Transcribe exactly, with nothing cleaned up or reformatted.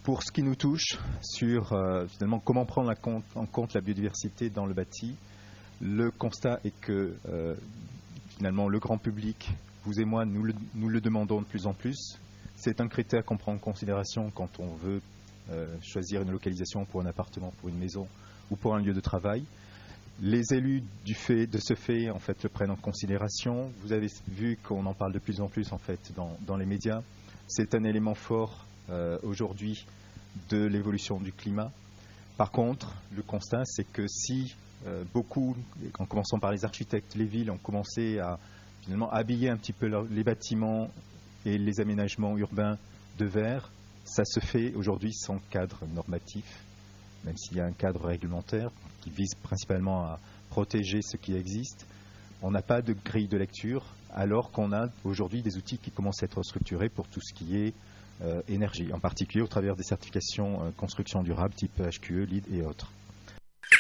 Pour ce qui nous touche, sur euh, finalement comment prendre en compte, en compte la biodiversité dans le bâti, le constat est que euh, finalement le grand public, vous et moi, nous le, nous le demandons de plus en plus. C'est un critère qu'on prend en considération quand on veut euh, choisir une localisation pour un appartement, pour une maison ou pour un lieu de travail. Les élus du fait, de ce fait en fait, le prennent en considération. Vous avez vu qu'on en parle de plus en plus en fait, dans, dans les médias. C'est un élément fort euh, aujourd'hui de l'évolution du climat. Par contre, le constat, c'est que si euh, beaucoup, en commençant par les architectes, les villes ont commencé à finalement habiller un petit peu leur, les bâtiments et les aménagements urbains de verre, ça se fait aujourd'hui sans cadre normatif, même s'il y a un cadre réglementaire qui vise principalement à protéger ce qui existe. On n'a pas de grille de lecture, alors qu'on a aujourd'hui des outils qui commencent à être structurés pour tout ce qui est euh, énergie, en particulier au travers des certifications euh, construction durable type H Q E, L E E D et autres.